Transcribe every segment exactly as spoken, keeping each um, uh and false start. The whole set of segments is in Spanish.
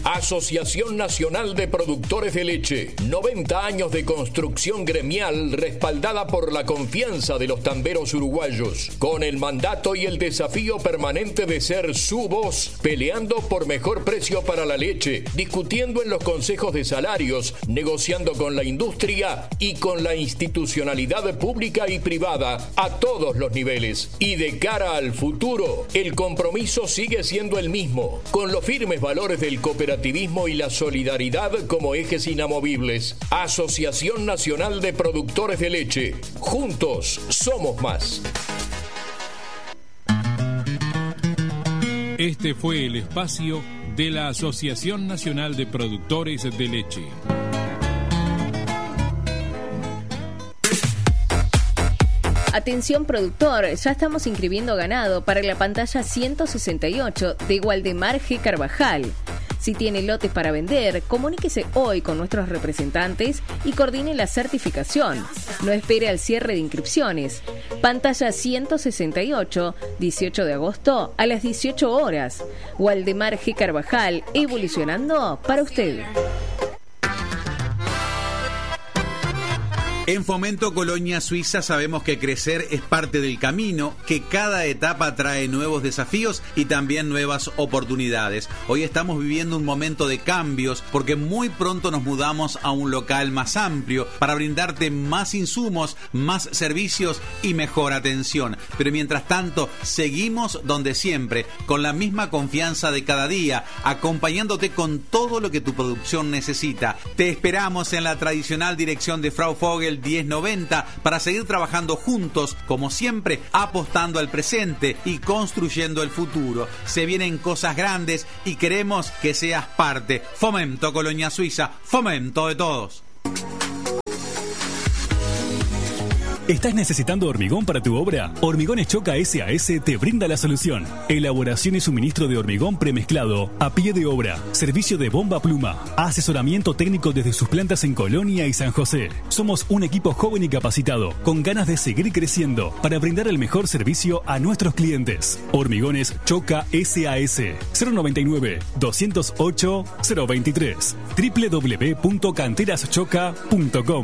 Asociación Nacional de Productores de Leche. noventa años de construcción gremial respaldada por la confianza de los tamberos uruguayos, con el mandato y el desafío permanente de ser su voz, peleando por mejor precio para la leche, discutiendo en los consejos de salarios, negociando con la industria y con la institucionalidad pública y privada a todos los niveles. Y de cara al futuro, el compromiso sigue siendo el mismo, con los firmes valores del cooperativismo y la solidaridad como ejes inamovibles. Asociación Nacional de Productores de Leche. Juntos somos más. Este fue el espacio de la Asociación Nacional de Productores de Leche. Atención productor, ya estamos inscribiendo ganado para la pantalla ciento sesenta y ocho de Waldemar G. Carvajal. Si tiene lotes para vender, comuníquese hoy con nuestros representantes y coordine la certificación. No espere al cierre de inscripciones. Pantalla ciento sesenta y ocho, dieciocho de agosto a las dieciocho horas. Waldemar G. Carvajal, evolucionando para usted. En Fomento Colonia Suiza sabemos que crecer es parte del camino, que cada etapa trae nuevos desafíos y también nuevas oportunidades. Hoy estamos viviendo un momento de cambios porque muy pronto nos mudamos a un local más amplio para brindarte más insumos, más servicios y mejor atención. Pero mientras tanto, seguimos donde siempre, con la misma confianza de cada día, acompañándote con todo lo que tu producción necesita. Te esperamos en la tradicional dirección de Frau Vogel diez noventa para seguir trabajando juntos, como siempre, apostando al presente y construyendo el futuro. Se vienen cosas grandes y queremos que seas parte. Fomento Colonia Suiza, fomento de todos. ¿Estás necesitando hormigón para tu obra? Hormigones Choca S A S te brinda la solución. Elaboración y suministro de hormigón premezclado a pie de obra. Servicio de bomba pluma. Asesoramiento técnico desde sus plantas en Colonia y San José. Somos un equipo joven y capacitado, con ganas de seguir creciendo para brindar el mejor servicio a nuestros clientes. Hormigones Choca S A S. cero noventa y nueve, doscientos ocho, cero veintitrés. doble u doble u doble u punto canteras choca punto com.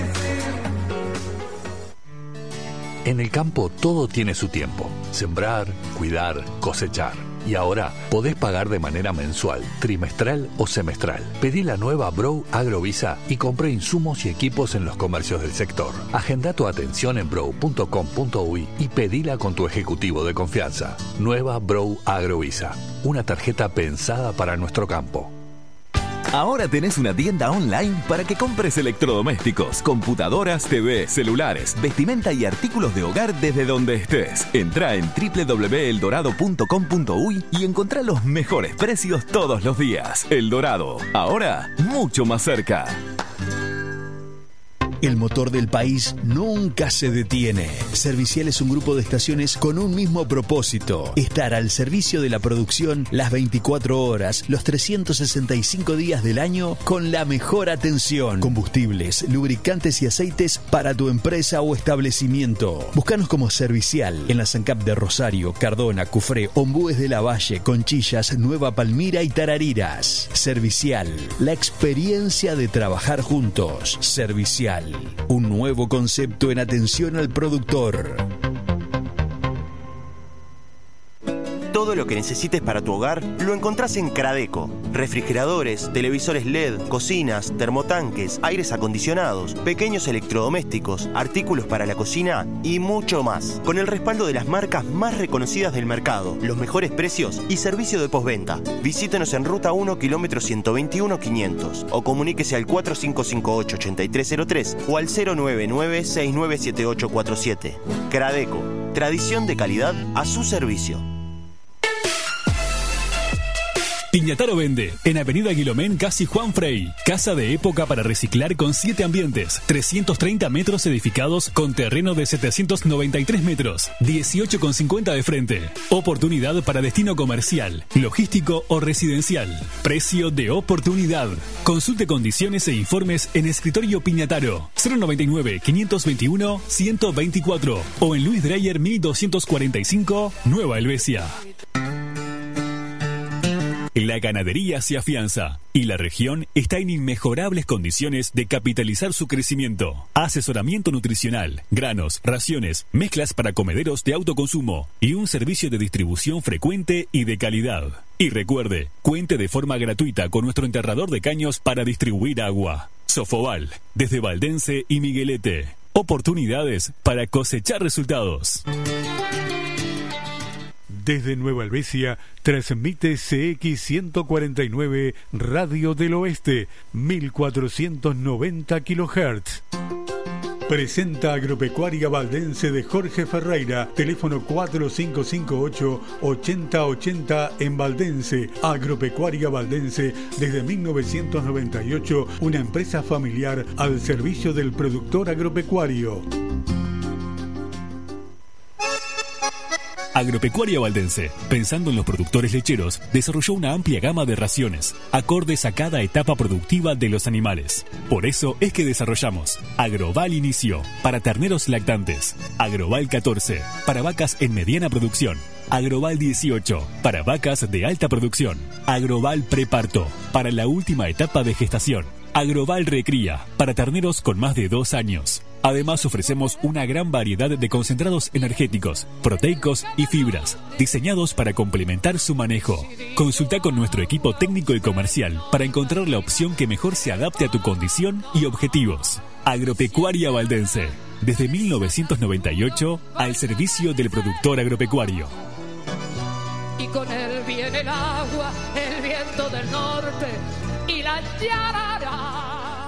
En el campo todo tiene su tiempo. Sembrar, cuidar, cosechar. Y ahora podés pagar de manera mensual, trimestral o semestral. Pedí la nueva Brow Agrovisa y compré insumos y equipos en los comercios del sector. Agenda tu atención en brow punto com punto uy y pedila con tu ejecutivo de confianza. Nueva Brow Agrovisa. Una tarjeta pensada para nuestro campo. Ahora tenés una tienda online para que compres electrodomésticos, computadoras, T V, celulares, vestimenta y artículos de hogar desde donde estés. Entrá en doble u doble u doble u punto eldorado punto com punto uy y encontrá los mejores precios todos los días. El Dorado, ahora mucho más cerca. El motor del país nunca se detiene. Servicial es un grupo de estaciones con un mismo propósito: estar al servicio de la producción las veinticuatro horas, los trescientos sesenta y cinco días del año, con la mejor atención. Combustibles, lubricantes y aceites para tu empresa o establecimiento. Búscanos como Servicial en la SANCAP de Rosario, Cardona, Cufré, Ombúes de la Valle, Conchillas, Nueva Palmira y Tarariras. Servicial, la experiencia de trabajar juntos. Servicial, un nuevo concepto en atención al productor. Todo lo que necesites para tu hogar lo encontrás en Cradeco. Refrigeradores, televisores L E D, cocinas, termotanques, aires acondicionados, pequeños electrodomésticos, artículos para la cocina y mucho más. Con el respaldo de las marcas más reconocidas del mercado, los mejores precios y servicio de postventa. Visítenos en Ruta uno, kilómetro ciento veintiuno, quinientos o comuníquese al cuatro cinco cinco ocho, ocho tres cero tres o al cero nueve nueve, seis nueve siete ocho cuatro siete. Cradeco, tradición de calidad a su servicio. Piñataro vende en Avenida Guilomén, casi Juan Frey. Casa de época para reciclar con siete ambientes, trescientos treinta metros edificados con terreno de setecientos noventa y tres metros, dieciocho con cincuenta de frente. Oportunidad para destino comercial, logístico o residencial. Precio de oportunidad. Consulte condiciones e informes en Escritorio Piñataro, cero noventa y nueve, quinientos veintiuno, ciento veinticuatro o en Luis Dreyer mil doscientos cuarenta y cinco, Nueva Helvecia. La ganadería se afianza y la región está en inmejorables condiciones de capitalizar su crecimiento. Asesoramiento nutricional, granos, raciones, mezclas para comederos de autoconsumo y un servicio de distribución frecuente y de calidad. Y recuerde, cuente de forma gratuita con nuestro enterrador de caños para distribuir agua. Sofoval, desde Valdense y Miguelete. Oportunidades para cosechar resultados. Desde Nueva Helvecia, transmite C X ciento cuarenta y nueve Radio del Oeste, mil cuatrocientos noventa kilohertz. Presenta Agropecuaria Valdense de Jorge Ferreira, teléfono cuatro cinco cinco ocho, ochenta ochenta en Valdense. Agropecuaria Valdense, desde mil novecientos noventa y ocho, una empresa familiar al servicio del productor agropecuario. Agropecuaria Valdense, pensando en los productores lecheros, desarrolló una amplia gama de raciones, acordes a cada etapa productiva de los animales. Por eso es que desarrollamos Agroval Inicio, para terneros lactantes, Agroval catorce, para vacas en mediana producción, Agroval dieciocho, para vacas de alta producción, Agroval Preparto, para la última etapa de gestación, Agroval Recría, para terneros con más de dos años. Además ofrecemos una gran variedad de concentrados energéticos, proteicos y fibras, diseñados para complementar su manejo. Consulta con nuestro equipo técnico y comercial para encontrar la opción que mejor se adapte a tu condición y objetivos. Agropecuaria Valdense, desde mil novecientos noventa y ocho, al servicio del productor agropecuario. Y con él viene el agua, el viento del norte y la yarara.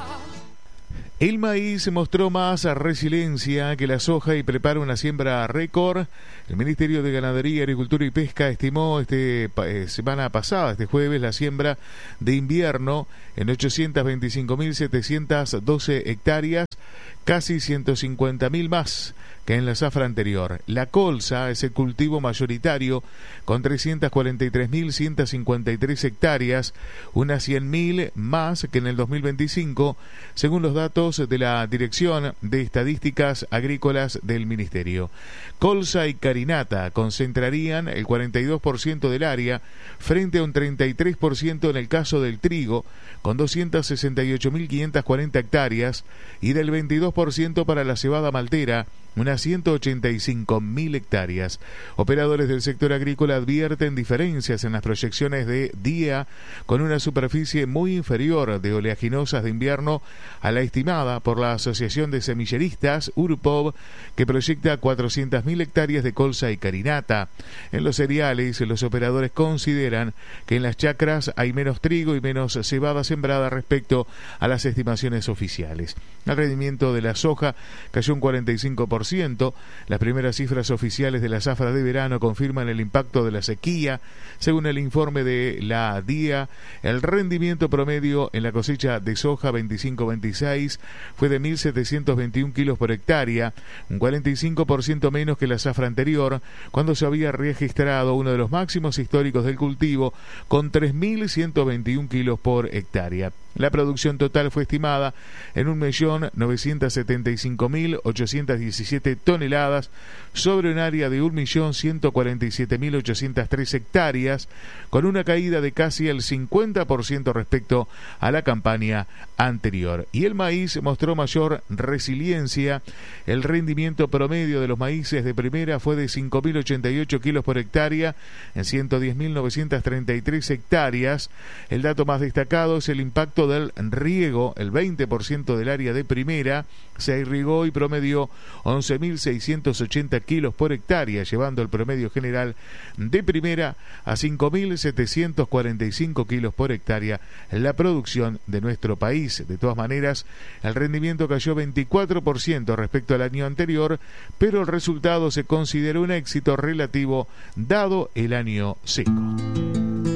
El maíz mostró más resiliencia que la soja y prepara una siembra récord. El Ministerio de Ganadería, Agricultura y Pesca estimó este eh, semana pasada, este jueves, la siembra de invierno en ochocientas veinticinco mil setecientas doce hectáreas, casi ciento cincuenta mil más que en la zafra anterior. La colza es el cultivo mayoritario con trescientas cuarenta y tres mil ciento cincuenta y tres hectáreas, unas cien mil más que en el dos mil veinticinco, según los datos de la Dirección de Estadísticas Agrícolas del Ministerio. Colza y carinata concentrarían el cuarenta y dos por ciento del área frente a un treinta y tres por ciento en el caso del trigo, con doscientas sesenta y ocho mil quinientas cuarenta hectáreas, y del veintidós por ciento para la cebada maltera, unas ciento ochenta y cinco mil hectáreas. Operadores del sector agrícola advierten diferencias en las proyecciones de día, con una superficie muy inferior de oleaginosas de invierno a la estimada por la Asociación de Semilleristas, URPOV, que proyecta cuatrocientas mil hectáreas de colza y carinata. En los cereales, los operadores consideran que en las chacras hay menos trigo y menos cebada sembrada respecto a las estimaciones oficiales. El rendimiento de la soja cayó un cuarenta y cinco por ciento. Las primeras cifras oficiales de la zafra de verano confirman el impacto de la sequía. Según el informe de la D I A, el rendimiento promedio en la cosecha de soja veinticinco veintiséis fue de mil setecientos veintiún kilos por hectárea, un cuarenta y cinco por ciento menos que la zafra anterior, cuando se había registrado uno de los máximos históricos del cultivo, con tres mil ciento veintiún kilos por hectárea. La producción total fue estimada en un millón novecientos setenta y cinco mil ochocientos diecisiete toneladas sobre un área de un millón ciento cuarenta y siete mil ochocientas tres hectáreas, con una caída de casi el cincuenta por ciento respecto a la campaña anterior. Y el maíz mostró mayor resiliencia. El rendimiento promedio de los maíces de primera fue de cinco mil ochenta y ocho kilos por hectárea en ciento diez mil novecientos treinta y tres hectáreas. El dato más destacado es el impacto del riego. El veinte por ciento del área de primera se irrigó y promedió once mil seiscientos ochenta kilos por hectárea, llevando el promedio general de primera a cinco mil setecientos cuarenta y cinco kilos por hectárea en la producción de nuestro país. De todas maneras, el rendimiento cayó veinticuatro por ciento respecto al año anterior, pero el resultado se considera un éxito relativo dado el año seco.